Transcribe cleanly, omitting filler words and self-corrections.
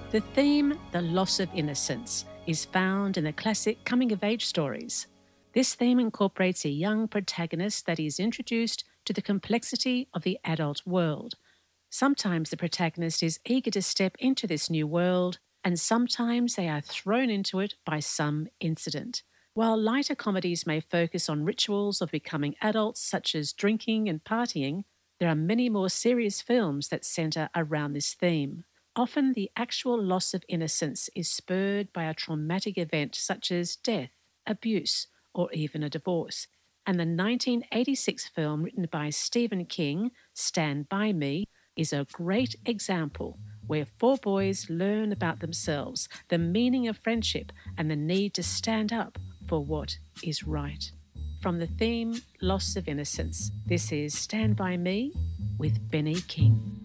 The theme, the loss of innocence, is found in the classic coming-of-age stories. This theme incorporates a young protagonist that is introduced to the complexity of the adult world. Sometimes the protagonist is eager to step into this new world, and sometimes they are thrown into it by some incident. While lighter comedies may focus on rituals of becoming adults, such as drinking and partying, there are many more serious films that centre around this theme. Often the actual loss of innocence is spurred by a traumatic event such as death, abuse, or even a divorce. And the 1986 film written by Stephen King, Stand By Me, is a great example where four boys learn about themselves, the meaning of friendship, and the need to stand up for what is right. From the theme Loss of Innocence, this is Stand By Me with Benny King.